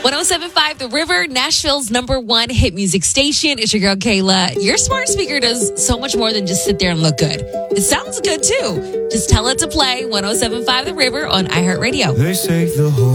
107.5 The River, Nashville's #1 hit music station. It's your girl, Kayla. Your smart speaker does so much more than just sit there and look good. It sounds good, too. Just tell it to play 107.5 The River on iHeartRadio. They say the whole